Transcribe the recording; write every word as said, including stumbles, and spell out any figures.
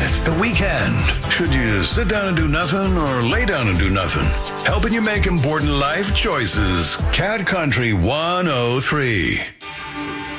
It's the weekend. Should you sit down and do nothing or lay down and do nothing? Helping you make important life choices. Cat Country one oh three.